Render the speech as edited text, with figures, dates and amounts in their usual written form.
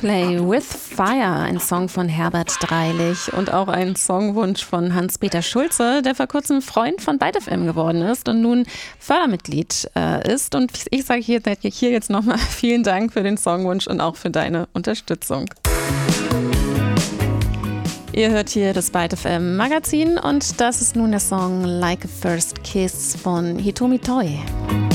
Play with Fire, ein Song von Herbert Dreilich und auch ein Songwunsch von Hans-Peter Schulze, der vor kurzem Freund von Byte FM geworden ist und nun Fördermitglied ist. Und ich sage hier jetzt nochmal vielen Dank für den Songwunsch und auch für deine Unterstützung. Ihr hört hier das Byte FM Magazin und das ist nun der Song Like a First Kiss von Hitomi Toi.